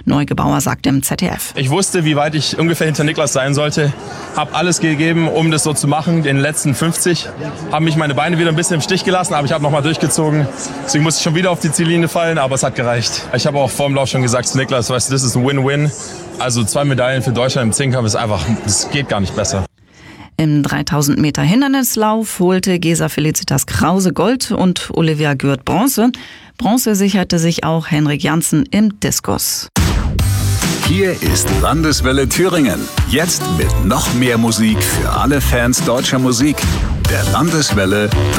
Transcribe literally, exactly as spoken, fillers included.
Neugebauer sagte im Z D F. Ich wusste, wie weit ich ungefähr hinter Niklas sein sollte. Habe alles gegeben, um das so zu machen. Den letzten fünfzig haben mich meine Beine wieder ein bisschen im Stich gelassen, aber ich habe nochmal durchgezogen. Deswegen musste ich schon wieder auf die Ziellinie fallen, aber es hat gereicht. Ich habe auch vor dem Lauf schon gesagt zu Niklas, weißt du, das ist ein Win-Win. Also zwei Medaillen für Deutschland im Zehnkampf ist einfach, das geht gar nicht besser. Im dreitausend Meter Hindernislauf holte Gesa Felicitas Krause Gold und Olivia Gürt Bronze. Bronze sicherte sich auch Henrik Janssen im Diskus. Hier ist Landeswelle Thüringen. Jetzt mit noch mehr Musik für alle Fans deutscher Musik. Der Landeswelle